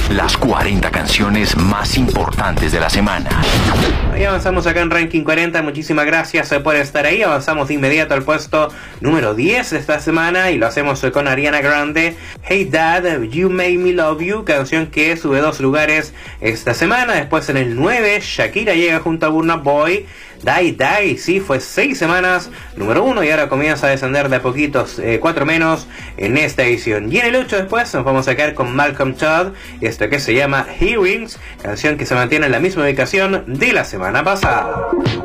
Las 40 canciones más importantes de la semana. Y avanzamos acá en Ranking 40. Muchísimas gracias por estar ahí. Avanzamos de inmediato al puesto número 10 de esta semana y lo hacemos con Ariana Grande. Hey Dad, You Made Me Love You, canción que sube 2 lugares esta semana. Después en el 9, Shakira llega junto a Burna Boy. Die Die, sí, fue 6 semanas número 1 y ahora comienza a descender de a poquitos, 4 menos en esta edición. Y en el 8 después nos vamos a quedar con Malcolm Todd, esto que se llama Hearings, canción que se mantiene en la misma ubicación de la semana pasada.